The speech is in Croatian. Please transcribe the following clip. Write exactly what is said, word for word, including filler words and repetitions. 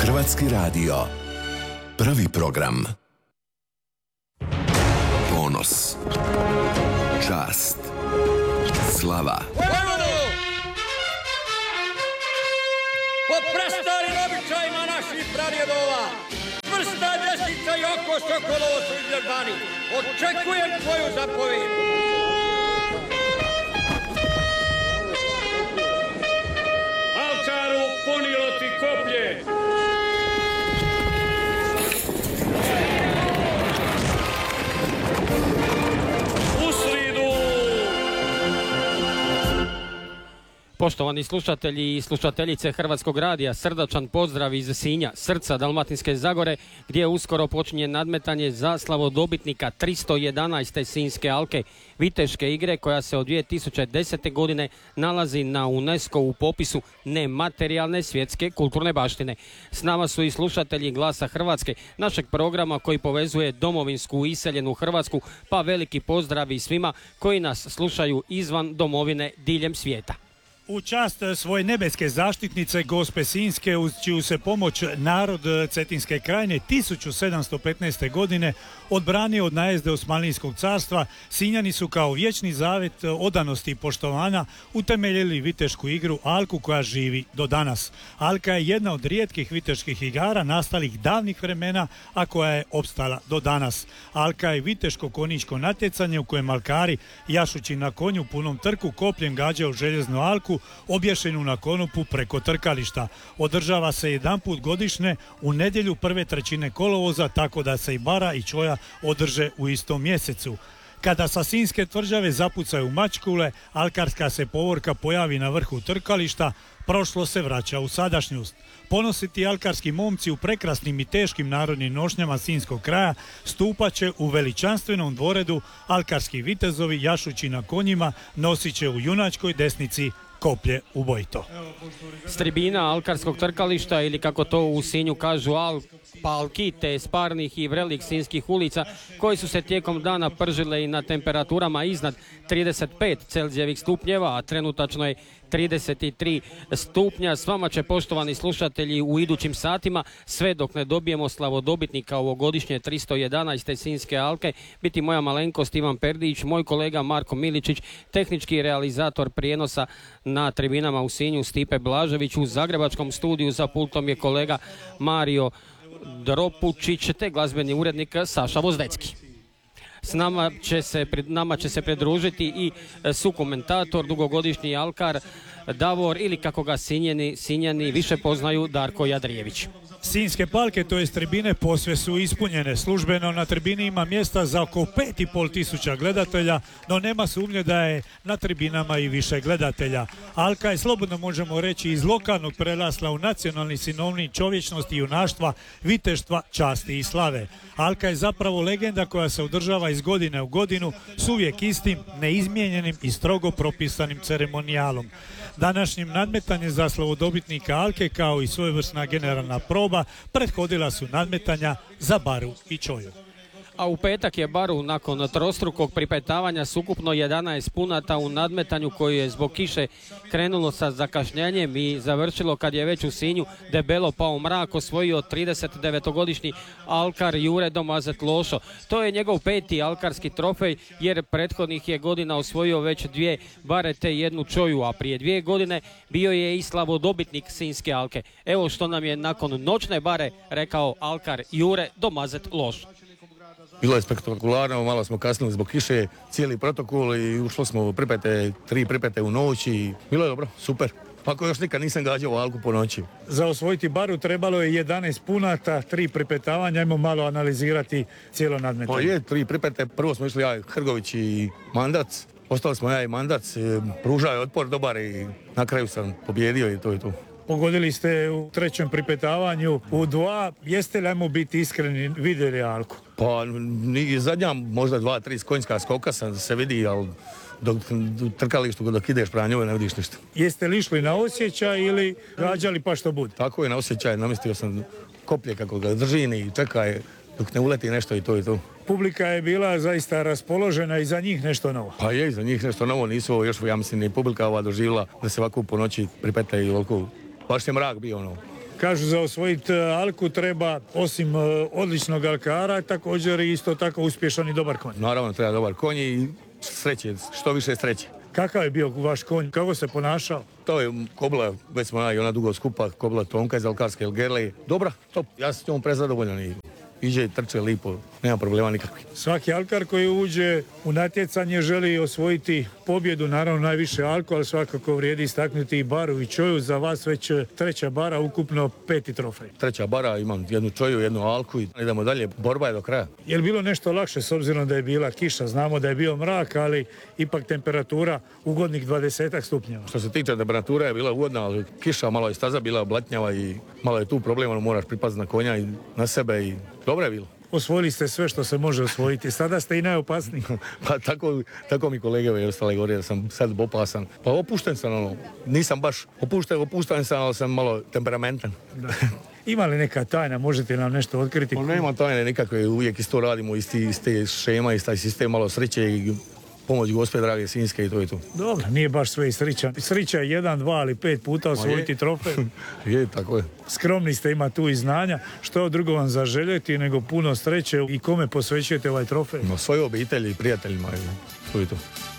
Hrvatski radio. Prvi program. Ponos. Čast. Slava. Po prastarim običajima naših pradjedova, čvrsta desnica i oko Sokolovo su izvježbani. Očekujem tvoju zapovijed. Alkaru, punilo ti koplje! Poštovani slušatelji i slušateljice Hrvatskog radija, srdačan pozdrav iz Sinja, srca Dalmatinske Zagore, gdje uskoro počinje nadmetanje za slavodobitnika tristo jedanaeste Sinjske alke, viteške igre koja se od dvije tisuće desete. godine nalazi na UNESCO u popisu nematerijalne svjetske kulturne baštine. S nama su i slušatelji Glasa Hrvatske, našeg programa koji povezuje domovinsku i iseljenu Hrvatsku, pa veliki pozdrav i svima koji nas slušaju izvan domovine diljem svijeta. U čast svoje nebeske zaštitnice Gospe Sinjske, uz čiju se pomoć narod Cetinske krajine tisuću sedamsto petnaeste. godine odbranio od najezde Osmanlijskog carstva, Sinjani su kao vječni zavet odanosti i poštovanja utemeljili vitešku igru Alku koja živi do danas. Alka je jedna od rijetkih viteških igara nastalih davnih vremena, a koja je opstala do danas. Alka je viteško konjičko natjecanje u kojem alkari, jašući na konju punom trku, kopljem gađaju željeznu alku obješenu na konopu preko trkališta. Održava se jedanput godišnje u nedjelju prve trećine kolovoza, tako da se i bara i čoja održe u istom mjesecu. Kada sa Sinjske tvrđave zapucaju mačkule, alkarska se povorka pojavi na vrhu trkališta, prošlo se vraća u sadašnjost. Ponositi alkarski momci u prekrasnim i teškim narodnim nošnjama Sinjskog kraja stupaće u veličanstvenom dvoredu, alkarski vitezovi jašući na konjima nosit će u junačkoj desnici koplje ubojito. S tribina alkarskog trkališta, ili kako to u Sinju kažu al, palki, te sparnih i vrelih sinjskih ulica koji su se tijekom dana pržile i na temperaturama iznad trideset pet Celzijevih stupnjeva, a trenutačno je trideset tri stupnja. S vama će, poštovani slušatelji, u idućim satima, sve dok ne dobijemo slavodobitnika ovogodišnje tristo jedanaeste Sinjske alke, biti moja malenkost Ivan Perdić, moj kolega Marko Miličić, tehnički realizator prijenosa na tribinama u Sinju Stipe Blažević, u zagrebačkom studiju za pultom je kolega Mario Dropučić, te glazbeni urednik Saša Vozdecki. S nama će se, nama će se pridružiti i sukomentator, dugogodišnji alkar Davor, ili kako ga Sinjani, Sinjani više poznaju, Darko Jadrijević. Sinjske palke, to jest tribine, posve su ispunjene. Službeno na tribini ima mjesta za oko pet i pol tisuća gledatelja, no nema sumnje da je na tribinama i više gledatelja. Alka je, slobodno možemo reći, iz lokalnog prerasla u nacionalni sinovnik čovječnosti i junaštva, viteštva, časti i slave. Alka je zapravo legenda koja se održava iz godine u godinu s uvijek istim, neizmijenjenim i strogo propisanim ceremonijalom. Današnjim nadmetanjem za slavodobitnika Alke, kao i svojevrsna generalna proba, prethodila su nadmetanja za baru i čoju. A u petak je baru nakon trostrukog pripetavanja s ukupno jedanaest punata u nadmetanju koji je zbog kiše krenulo sa zakašnjenjem i završilo kad je već u Sinju debelo pao mrak, osvojio trideset devetogodišnji alkar Jure Domazet Lošo. To je njegov peti alkarski trofej, jer prethodnih je godina osvojio već dvije bare te jednu čoju, a prije dvije godine bio je i slavodobitnik Sinjske alke. Evo što nam je nakon noćne bare rekao alkar Jure Domazet Lošo. Bilo je spektakularno, malo smo kasnili zbog kiše, cijeli protokol i ušlo smo u pripete, tri pripete u noć i bilo je dobro, super. Ako još nikad nisam gađao alku po noći. Za osvojiti baru trebalo je jedanaest punata, tri pripetavanja, ajmo malo analizirati cijelo nadmetanje. Pa je, tri pripete, prvo smo išli ja, Hrgović i Mandac, ostali smo ja i Mandac, pružao je otpor dobar i na kraju sam pobjedio i to je to. Pogodili ste u trećem pripetavanju u dva, jeste li, ajmo biti iskreni, vidjeli alku? Pa ni zadnja, možda dva, tri konjska skoka sam se vidi, ali dok u trkalištu dok ideš prema njoj ne vidiš ništa. Jeste li išli na osjećaj ili gađali pa što bude? Tako je, na osjećaj, namistio sam koplje kako ga držim i čeka je dok ne uleti nešto i to je to. Publika je bila zaista raspoložena i za njih nešto novo. Pa je, za njih nešto novo, nisu još, ja mislim, ni publika ova doživjela da se ovako po noći pripeta i ovako. Baš je mrak bio ono. Kažu za osvojiti Alku treba osim odličnog alkara također isto tako uspješan i dobar konj. Naravno treba dobar konj i sreće, što više sreće. Kakav je bio vaš konj? Kako se ponašao? To je Kobla, već smo i ona dugo skupa, Kobla Tonka iz Alkarske Gerle. Dobra, top, ja sam s njom prezadovoljan i iđe, trče lipo, nema problema nikakvih. Svaki alkar koji uđe u natjecanje želi osvojiti pobjedu, naravno najviše Alku, ali svakako vrijedi istaknuti i Baru i Čoju. Za vas već treća Bara, ukupno peti trofej. Treća Bara, imam jednu Čoju, jednu Alku i idemo dalje, borba je do kraja. Je li bilo nešto lakše s obzirom da je bila kiša? Znamo da je bio mrak, ali ipak temperatura ugodnih dvadesetak stupnjeva. Što se tiče temperature je bila ugodna, ali kiša, malo je staza bila blatnjava i malo je tu problema, moraš pripaziti na konja i na sebe i dobro je bilo. Osvojili ste sve što se može osvojiti, sada ste i najopasniji. Pa tako, tako mi kolege i ostale govore da sam sad opasan. Pa opušten sam, ono, nisam baš opušten, opušten sam, ali sam malo temperamentan. Da. Ima li neka tajna, možete nam nešto otkriti? Pa nema tajne nikakve, uvijek isto radimo, isti, iste šema, isti sistem, malo sreće i pomoć Gospe drage Sinjske i to je to. Dobro, nije baš sve i sreća. Sreća je jedan, dva ali pet puta osvojiti trofej. Je, tako je. Skromni ste, ima tu i znanja. Što je drugo vam zaželjeti nego puno sreće i kome posvećujete ovaj trofej? No, svoje obitelji i prijateljima i to je to.